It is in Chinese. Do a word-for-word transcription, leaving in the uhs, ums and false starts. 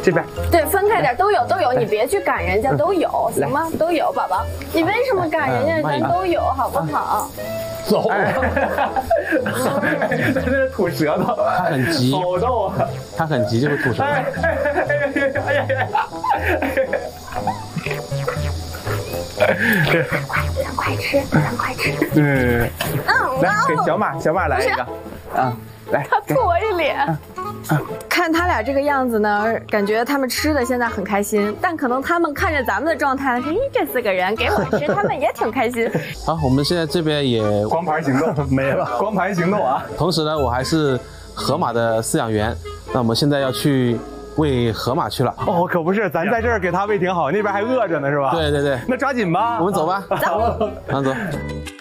这边。 对，分开点，都有都有，你别去赶人家，都有，行吗？都有，宝宝，你为什么赶人家？咱都有，好不好？ 走，在这吐舌头， 他很急， 好逗啊！ 他很急就会吐舌头。 哎呀呀呀！ 咱快吃，咱快吃。 嗯， 嗯， 来给小马，小马来一个，啊，来， 他吐我一脸。看他俩这个样子呢，感觉他们吃的现在很开心，但可能他们看着咱们的状态，咦，这四个人给我吃，他们也挺开心。 好，我们现在这边也光盘行动没了，光盘行动啊！ 同时呢，我还是河马的饲养员，那我们现在要去喂河马去了。 哦，可不是，咱在这儿给它喂挺好，那边还饿着呢，是吧？ 对对对， 那抓紧吧， 我们走吧， 走， 走走。